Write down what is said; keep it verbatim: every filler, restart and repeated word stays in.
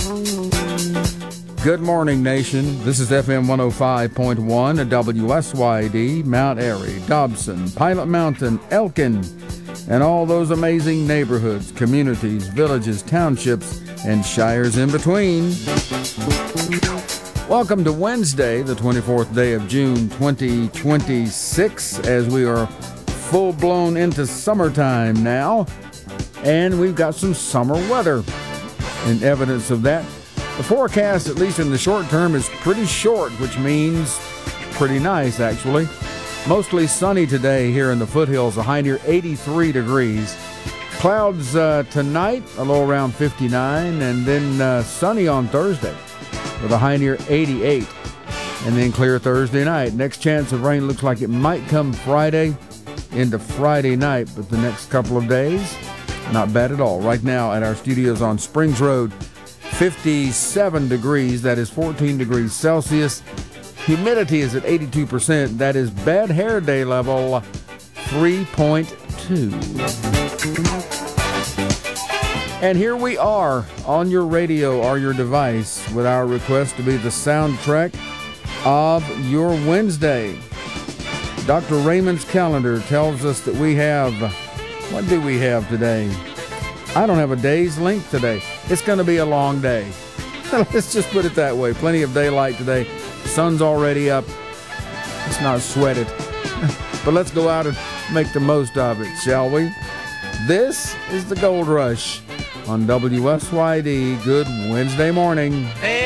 Good morning, nation. This is F M one oh five point one at W S Y D, Mount Airy, Dobson, Pilot Mountain, Elkin, and all those amazing neighborhoods, communities, villages, townships, and shires in between. Welcome to Wednesday, the twenty-fourth day of June, twenty twenty-six, as we are full-blown into summertime now, and we've got some summer weather. In evidence of that, the forecast, at least in the short term, is pretty short, which means pretty nice, actually. Mostly sunny today here in the foothills, a high near eighty-three degrees. Clouds uh, tonight, a low around fifty-nine, and then uh, sunny on Thursday with a high near eighty-eight. And then clear Thursday night. Next chance of rain looks like it might come Friday into Friday night, but the next couple of days, not bad at all. Right now at our studios on Springs Road, fifty-seven degrees, that is fourteen degrees Celsius. Humidity is at eighty-two percent, that is bad hair day level three point two. And here we are on your radio or your device with our request to be the soundtrack of your Wednesday. Doctor Raymond's calendar tells us that we have, what do we have today? I don't have a day's length today. It's going to be a long day. Let's just put it that way. Plenty of daylight today. Sun's already up. Let's not sweat it. But let's go out and make the most of it, shall we? This is the Gold Rush on W S Y D. Good Wednesday morning. Hey.